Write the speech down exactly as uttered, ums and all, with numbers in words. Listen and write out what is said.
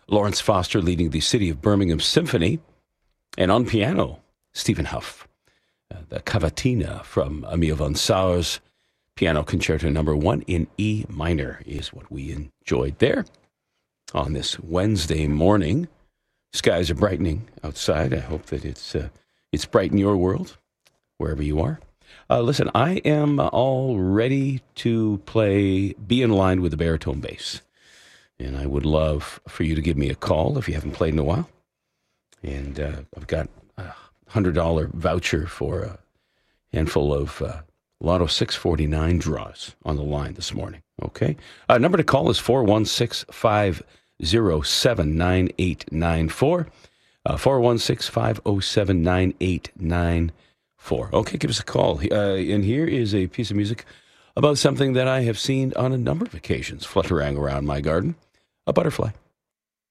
Lawrence Foster leading the City of Birmingham Symphony. And on piano, Stephen Huff. Uh, the Cavatina from Emil von Sauer's Piano Concerto Number One in E minor is what we enjoyed there on this Wednesday morning. Skies are brightening outside. I hope that it's uh, it's bright in your world, wherever you are. Uh, listen, I am all ready to play Be in Line with the baritone bass. And I would love for you to give me a call if you haven't played in a while. And uh, I've got a one hundred dollars voucher for a handful of uh, Lotto six forty-nine draws on the line this morning. Okay? Uh, number to call is four one six, five oh seven, nine eight nine four. Uh, four one six, five oh seven, nine eight nine four. Okay, give us a call. Uh, and here is a piece of music about something that I have seen on a number of occasions fluttering around my garden, a butterfly.